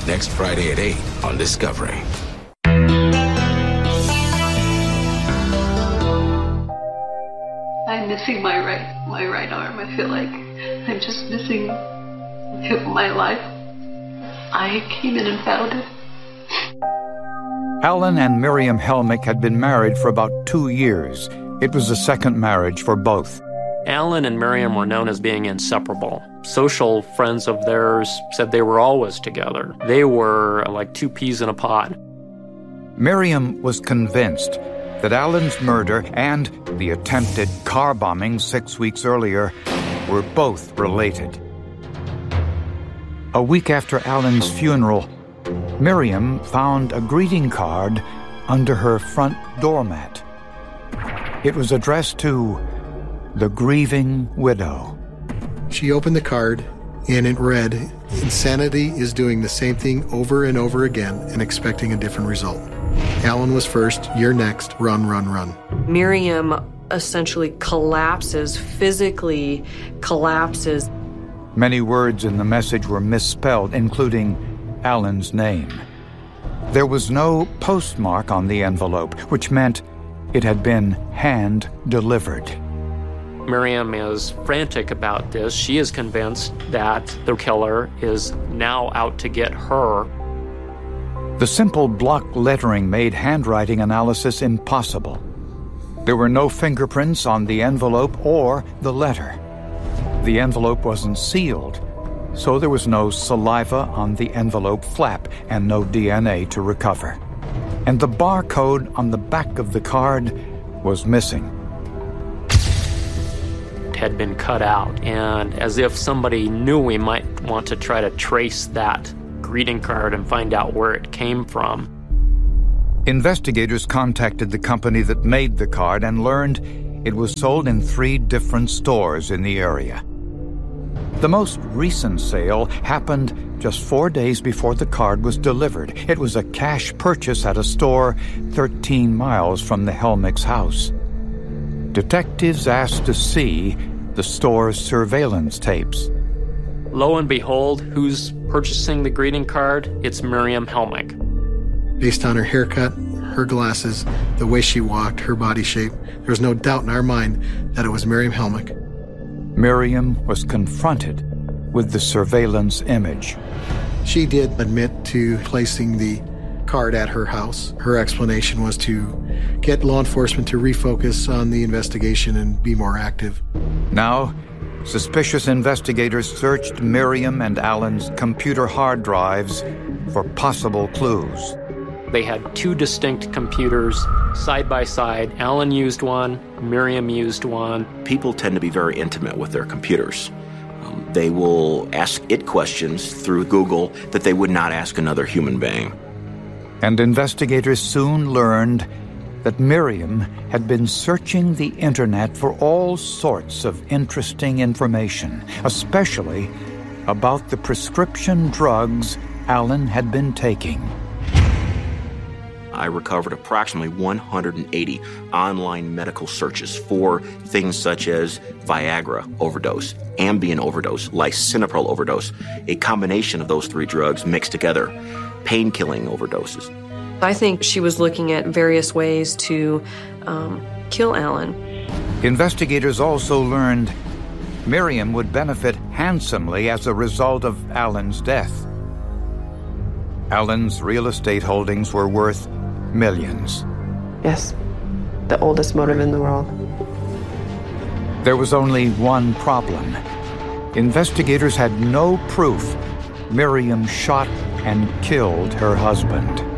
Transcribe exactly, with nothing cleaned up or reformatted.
next Friday at eight on Discovery. I'm missing my right, my right arm. I feel like I'm just missing my life. I came in and found it. Alan and Miriam Helmick had been married for about two years. It was a second marriage for both. Alan and Miriam were known as being inseparable. Social friends of theirs said they were always together. They were like two peas in a pod. Miriam was convinced that Alan's murder and the attempted car bombing six weeks earlier were both related. A week after Alan's funeral, Miriam found a greeting card under her front doormat. It was addressed to the grieving widow. She opened the card, and it read, "Insanity is doing the same thing over and over again and expecting a different result. Alan was first, you're next, run, run, run." Miriam essentially collapses, physically collapses. Many words in the message were misspelled, including Alan's name. There was no postmark on the envelope, which meant it had been hand-delivered. Miriam is frantic about this. She is convinced that the killer is now out to get her. The simple block lettering made handwriting analysis impossible. There were no fingerprints on the envelope or the letter. The envelope wasn't sealed, so there was no saliva on the envelope flap and no D N A to recover. And the barcode on the back of the card was missing. It had been cut out, and as if somebody knew we might want to try to trace that greeting card and find out where it came from. Investigators contacted the company that made the card and learned it was sold in three different stores in the area. The most recent sale happened just four days before the card was delivered. It was a cash purchase at a store thirteen miles from the Helmick's house. Detectives asked to see the store's surveillance tapes. Lo and behold, who's purchasing the greeting card? It's Miriam Helmick. Based on her haircut, her glasses, the way she walked, her body shape, there was no doubt in our mind that it was Miriam Helmick. Miriam was confronted with the surveillance image. She did admit to placing the card at her house. Her explanation was to get law enforcement to refocus on the investigation and be more active. Now, suspicious investigators searched Miriam and Alan's computer hard drives for possible clues. They had two distinct computers side by side. Alan used one, Miriam used one. People tend to be very intimate with their computers. Um, they will ask it questions through Google that they would not ask another human being. And investigators soon learned that Miriam had been searching the internet for all sorts of interesting information, especially about the prescription drugs Alan had been taking. I recovered approximately one hundred eighty online medical searches for things such as Viagra overdose, Ambien overdose, lisinopril overdose, a combination of those three drugs mixed together, pain-killing overdoses. I think she was looking at various ways to um, kill Alan. Investigators also learned Miriam would benefit handsomely as a result of Alan's death. Alan's real estate holdings were worth millions. Yes, the oldest motive in the world. There was only one problem. Investigators had no proof Miriam shot and killed her husband.